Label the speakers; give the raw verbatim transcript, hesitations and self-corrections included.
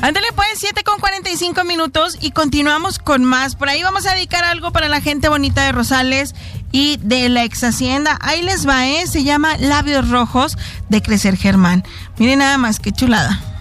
Speaker 1: Ándale pues, siete con cuarenta y cinco minutos y continuamos con más. Por ahí vamos a dedicar algo para la gente bonita de Rosales y de la ex hacienda. Ahí les va, ¿eh? Se llama Labios Rojos de Crecer Germán. Miren nada más, qué chulada.